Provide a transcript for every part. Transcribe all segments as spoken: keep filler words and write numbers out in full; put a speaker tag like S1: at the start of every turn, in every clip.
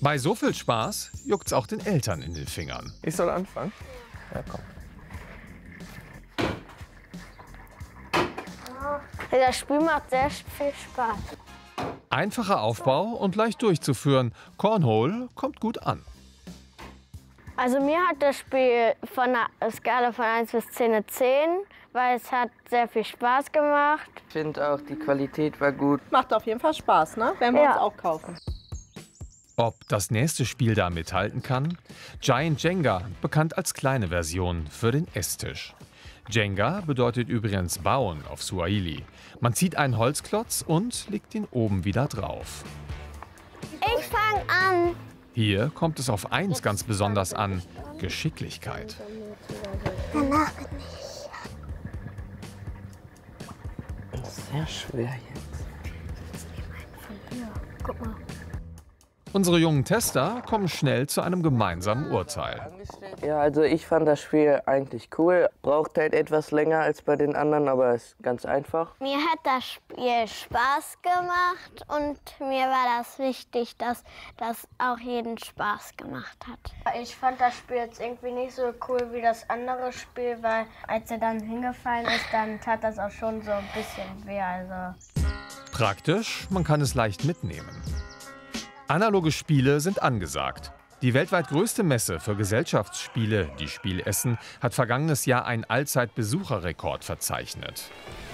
S1: Bei so viel Spaß juckt's auch den Eltern in den Fingern.
S2: Ich soll anfangen? Ja, komm.
S3: Das Spiel macht sehr viel Spaß.
S1: Einfacher Aufbau und leicht durchzuführen. Cornhole kommt gut an.
S3: Also mir hat das Spiel von einer Skala von eins bis zehn eine zehn, weil es hat sehr viel Spaß gemacht.
S4: Ich finde auch, die Qualität war gut.
S5: Macht auf jeden Fall Spaß, ne? Werden wir
S3: Ja.
S5: uns auch kaufen.
S1: Ob das nächste Spiel da mithalten kann? Giant Jenga, bekannt als kleine Version für den Esstisch. Jenga bedeutet übrigens bauen auf Swahili. Man zieht einen Holzklotz und legt ihn oben wieder drauf.
S3: Ich fange an.
S1: Hier kommt es auf eins ganz besonders an: Geschicklichkeit.
S3: Danach bin ich.
S4: Das ist sehr schwer jetzt.
S3: Guck mal.
S1: Unsere jungen Tester kommen schnell zu einem gemeinsamen Urteil.
S4: Ja, also ich fand das Spiel eigentlich cool. Braucht halt etwas länger als bei den anderen, aber ist ganz einfach.
S3: Mir hat das Spiel Spaß gemacht und mir war das wichtig, dass das auch jeden Spaß gemacht hat. Ich fand das Spiel jetzt irgendwie nicht so cool wie das andere Spiel, weil als er dann hingefallen ist, dann tat das auch schon so ein bisschen weh. Also.
S1: Praktisch, man kann es leicht mitnehmen. Analoge Spiele sind angesagt. Die weltweit größte Messe für Gesellschaftsspiele, die Spiel Essen, hat vergangenes Jahr einen Allzeitbesucherrekord verzeichnet.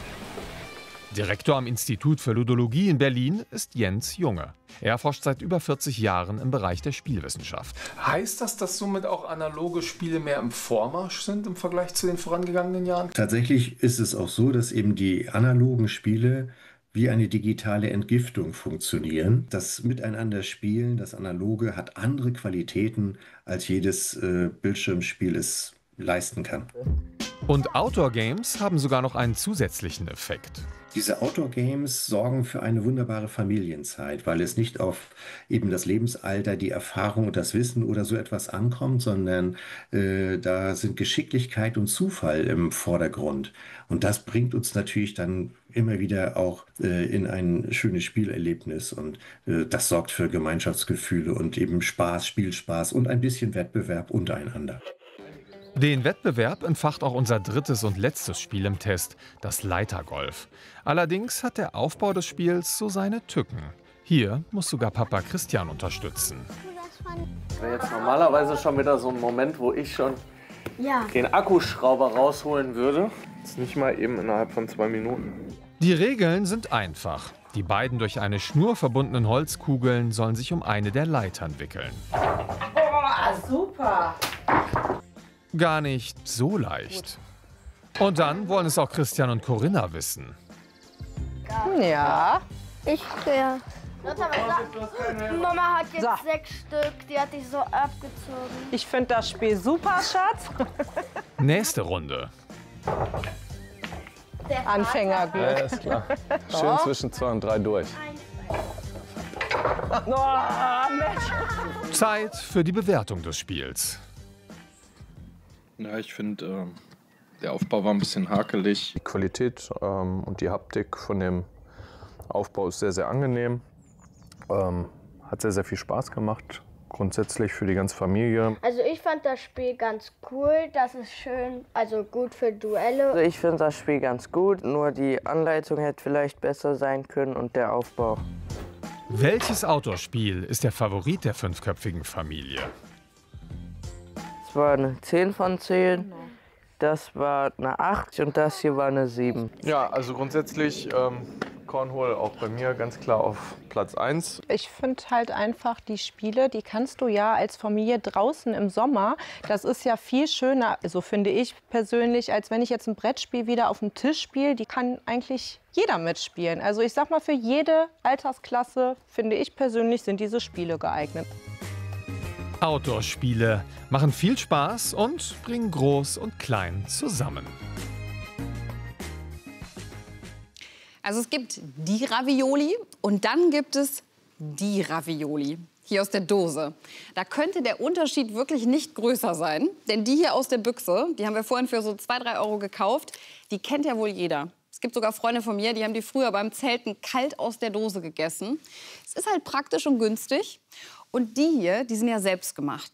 S1: Direktor am Institut für Ludologie in Berlin ist Jens Junge. Er forscht seit über vierzig Jahren im Bereich der Spielwissenschaft.
S2: Heißt das, dass somit auch analoge Spiele mehr im Vormarsch sind im Vergleich zu den vorangegangenen Jahren?
S6: Tatsächlich ist es auch so, dass eben die analogen Spiele wie eine digitale Entgiftung funktionieren. Das Miteinander-Spielen, das Analoge, hat andere Qualitäten, als jedes äh, Bildschirmspiel es leisten kann.
S1: Und Outdoor-Games haben sogar noch einen zusätzlichen Effekt.
S6: Diese Outdoor-Games sorgen für eine wunderbare Familienzeit, weil es nicht auf eben das Lebensalter, die Erfahrung und das Wissen oder so etwas ankommt, sondern äh, da sind Geschicklichkeit und Zufall im Vordergrund. Und das bringt uns natürlich dann immer wieder auch äh, in ein schönes Spielerlebnis. Und äh, das sorgt für Gemeinschaftsgefühle und eben Spaß, Spielspaß und ein bisschen Wettbewerb untereinander.
S1: Den Wettbewerb entfacht auch unser drittes und letztes Spiel im Test, das Leitergolf. Allerdings hat der Aufbau des Spiels so seine Tücken. Hier muss sogar Papa Christian unterstützen.
S2: Wäre jetzt normalerweise schon wieder so ein Moment, wo ich schon
S3: Ja.
S2: den Akkuschrauber rausholen würde. Jetzt nicht mal eben innerhalb von zwei Minuten.
S1: Die Regeln sind einfach. Die beiden durch eine Schnur verbundenen Holzkugeln sollen sich um eine der Leitern wickeln.
S5: Oh, super.
S1: Gar nicht so leicht. Und dann wollen es auch Christian und Corinna wissen.
S5: Ja.
S3: Ich, ja. Mama hat jetzt
S5: So.
S3: sechs Stück, die hat dich so abgezogen.
S5: Ich finde das Spiel super, Schatz.
S1: Nächste Runde.
S5: Anfängerglück.
S7: ist klar. Schön zwischen zwei und drei durch.
S5: Oh, Mensch.
S1: Zeit für die Bewertung des Spiels.
S7: Ja, ich finde, äh, der Aufbau war ein bisschen hakelig. Die Qualität ähm, und die Haptik von dem Aufbau ist sehr, sehr angenehm. Ähm, hat sehr, sehr viel Spaß gemacht. Grundsätzlich für die ganze Familie.
S3: Also ich fand das Spiel ganz cool, das ist schön, also gut für Duelle.
S4: Also ich finde das Spiel ganz gut, nur die Anleitung hätte vielleicht besser sein können und der Aufbau.
S1: Welches Outdoor-Spiel ist der Favorit der fünfköpfigen Familie?
S4: Das war eine zehn von zehn, das war eine acht und das hier war eine sieben.
S7: Ja, also grundsätzlich ähm, Cornhole auch bei mir ganz klar auf Platz eins.
S5: Ich finde halt einfach die Spiele, die kannst du ja als Familie draußen im Sommer, das ist ja viel schöner, so finde ich persönlich, als wenn ich jetzt ein Brettspiel wieder auf dem Tisch spiele. Die kann eigentlich jeder mitspielen. Also ich sag mal, für jede Altersklasse, finde ich persönlich, sind diese Spiele geeignet.
S1: Outdoor-Spiele machen viel Spaß und bringen Groß und Klein zusammen.
S8: Also es gibt die Ravioli und dann gibt es die Ravioli. Hier aus der Dose. Da könnte der Unterschied wirklich nicht größer sein. Denn die hier aus der Büchse, die haben wir vorhin für so zwei, drei Euro gekauft, die kennt ja wohl jeder. Es gibt sogar Freunde von mir, die haben die früher beim Zelten kalt aus der Dose gegessen. Es ist halt praktisch und günstig. Und die hier, die sind ja selbst gemacht.